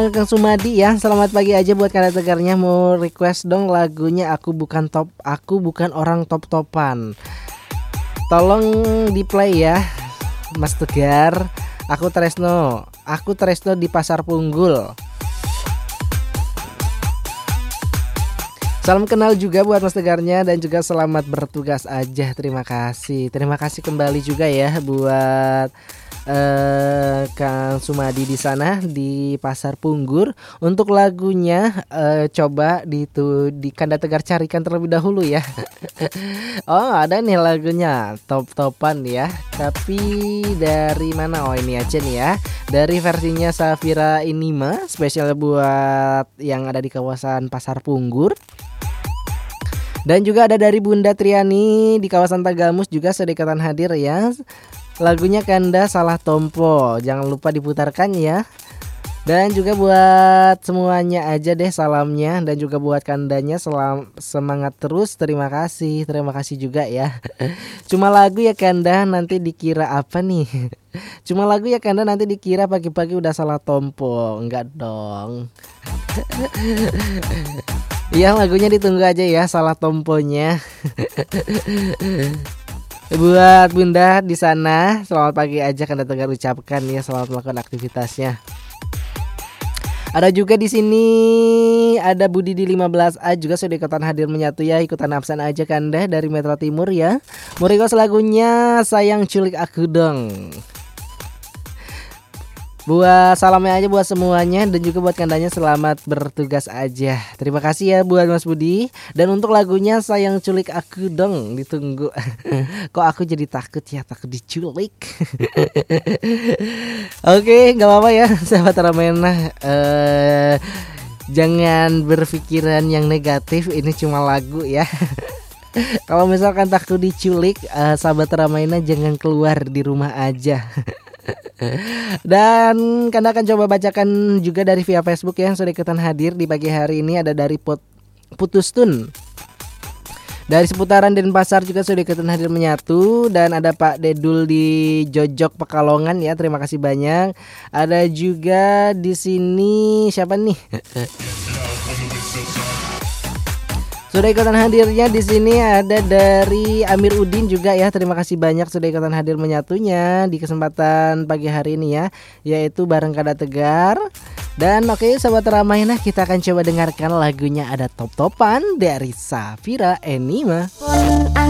Kang Sumadi ya. Selamat pagi aja buat Kada Tegarnya. Mau request dong lagunya Aku Bukan Orang Top-topan. Tolong di play ya Mas Tegar. Aku Tresno di Pasar Punggul. Salam kenal juga buat Mas Tegarnya dan juga selamat bertugas aja. Terima kasih kembali juga ya buat Kang Sumadi di sana di Pasar Punggur. Untuk lagunya coba di Kanda Tegar carikan terlebih dahulu ya. Oh ada nih lagunya top-topan ya. Tapi dari mana? Oh ini aja nih ya. Dari versinya Safira Enima spesial buat yang ada di kawasan Pasar Punggur. Dan juga ada dari Bunda Triani di kawasan Tagamus juga sedekatan hadir ya. Lagunya Kanda Salah Tompo. Jangan lupa diputarkan ya. Dan juga buat semuanya aja deh salamnya. Dan juga buat Kandanya semangat terus. Terima kasih juga ya. Cuma lagu ya Kanda nanti dikira apa nih? Cuma lagu ya Kanda nanti dikira pagi-pagi udah salah tompo. Enggak dong. Iya lagunya ditunggu aja ya salah tomponya. Buat Bunda di sana selamat pagi aja Kanda Tegar ucapkan ya, selamat melakukan aktivitasnya. Ada juga di sini ada Budi di 15A juga sudah ikutan hadir menyatu ya, ikutan absen aja Kanda dari Metro Timur ya. Mau request lagunya Sayang Culik Aku Dong. Buat salamnya aja buat semuanya dan juga buat Kandanya selamat bertugas aja. Terima kasih ya buat Mas Budi. Dan untuk lagunya Sayang Culik Aku Dong ditunggu. Kok aku jadi takut takut diculik. Oke, nggak apa-apa ya sahabat Ramena. Jangan berpikiran yang negatif, ini cuma lagu ya. Kalau misalkan takut diculik, sahabat Ramena jangan keluar di rumah aja. Dan Kanda akan coba bacakan juga dari via Facebook yang sudah ikutan hadir di pagi hari ini. Ada dari Putustun dari seputaran Denpasar juga sudah ikutan hadir menyatu. Dan ada Pak Dedul di Jojok Pekalongan ya, terima kasih banyak. Ada juga di sini siapa nih? Sudah ikutan hadirnya di sini ada dari Amir Udin juga ya. Terima kasih banyak sudah ikutan hadir menyatunya di kesempatan pagi hari ini ya, yaitu bareng Kada Tegar. Dan oke sahabat Ramayana, kita akan coba dengarkan lagunya ada top-topan dari Safira Enima.